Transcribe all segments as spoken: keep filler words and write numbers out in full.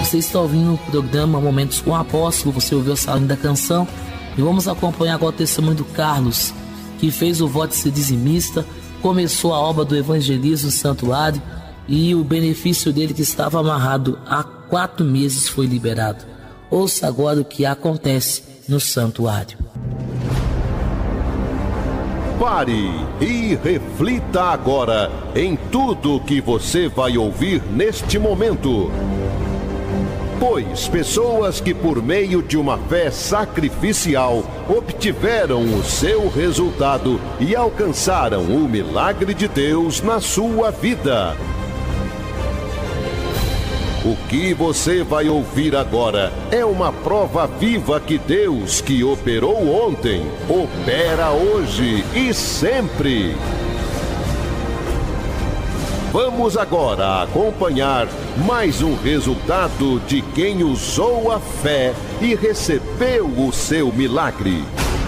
Você está ouvindo o programa Momentos com o Apóstolo, você ouviu a salinha da canção e vamos acompanhar agora o testemunho do Carlos, que fez o voto de ser dizimista, começou a obra do evangelismo no santuário e o benefício dele que estava amarrado há quatro meses foi liberado. Ouça agora o que acontece no santuário. Pare e reflita agora em tudo que você vai ouvir neste momento. Pois pessoas que por meio de uma fé sacrificial obtiveram o seu resultado e alcançaram o milagre de Deus na sua vida. O que você vai ouvir agora é uma prova viva que Deus, que operou ontem, opera hoje e sempre. Vamos agora acompanhar mais um resultado de quem usou a fé e recebeu o seu milagre.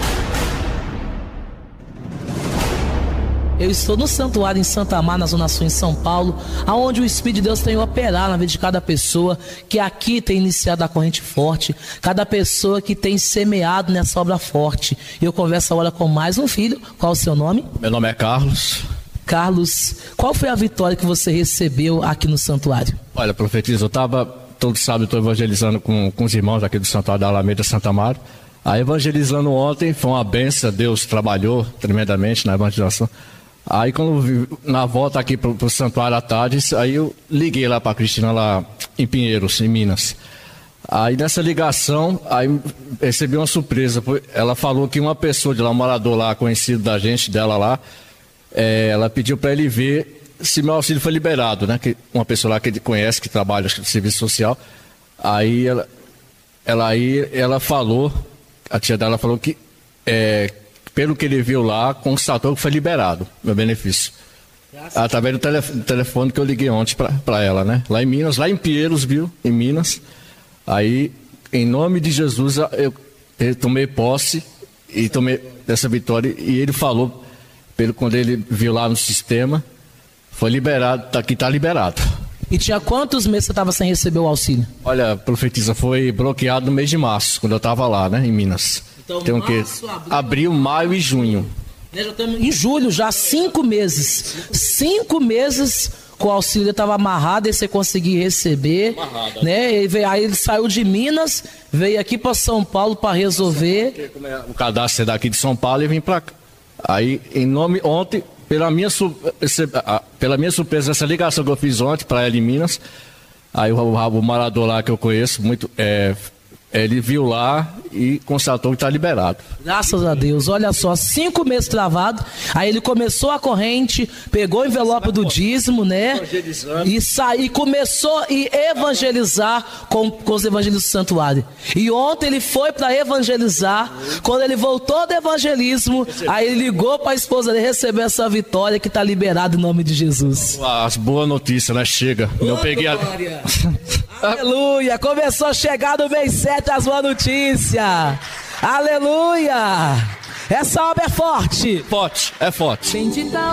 Eu estou no santuário em Santa Amaro, na Zona Sul, em São Paulo, onde o Espírito de Deus tem operado na vida de cada pessoa que aqui tem iniciado a corrente forte, cada pessoa que tem semeado nessa obra forte. E eu converso agora com mais um filho. Qual o seu nome? Meu nome é Carlos. Carlos, qual foi a vitória que você recebeu aqui no santuário? Olha, profetiza, eu estava, todo sábado, estou evangelizando com, com os irmãos aqui do santuário da Alameda Santa Amaro. Aí evangelizando ontem, foi uma benção, Deus trabalhou tremendamente na evangelização. Aí quando na volta aqui pro, pro santuário à tarde, aí eu liguei lá pra Cristina lá em Pinheiros, em Minas. Aí nessa ligação, aí recebi uma surpresa. Ela falou que uma pessoa de lá, um morador lá, conhecido da gente, dela lá, é, ela pediu para ele ver se meu auxílio foi liberado, né? Que uma pessoa lá que ele conhece, que trabalha no serviço social. Aí ela, ela, aí ela falou, a tia dela falou que é, pelo que ele viu lá, constatou que foi liberado meu benefício. Através do telefone, telefone que eu liguei ontem para ela, né? Lá em Minas, lá em Pinheiros, viu? Em Minas. Aí, em nome de Jesus, eu, eu tomei posse e tomei dessa vitória. E ele falou, pelo, quando ele viu lá no sistema, foi liberado, tá, que está liberado. E tinha quantos meses você estava sem receber o auxílio? Olha, profetiza, foi bloqueado no mês de março, quando eu estava lá, né? Em Minas. Então, tem março, que abril, abril, maio e junho. Né, já estamos em julho, já cinco meses. Cinco meses com o auxílio estava amarrado e você conseguia receber. Amarrado, né? Ele veio, aí ele saiu de Minas, veio aqui para São Paulo para resolver. Como é o cadastro é daqui de São Paulo e vim para cá. Aí, em nome, ontem, pela minha, pela minha surpresa, essa ligação que eu fiz ontem para ela em Minas, aí o, o morador lá que eu conheço, muito. É, ele viu lá e constatou que está liberado. Graças a Deus, olha só, cinco meses travado, aí ele começou a corrente, pegou o envelope do dízimo, né? E saiu, começou a evangelizar com, com os evangelistas do santuário. E ontem ele foi para evangelizar, quando ele voltou do evangelismo, aí ele ligou para a esposa dele receber essa vitória que está liberado em nome de Jesus. As boas notícias, né? Chega. Eu peguei a... Aleluia, começou a chegar no mês sete as boas notícias. Aleluia! Essa obra é forte. Forte, é forte. Bendita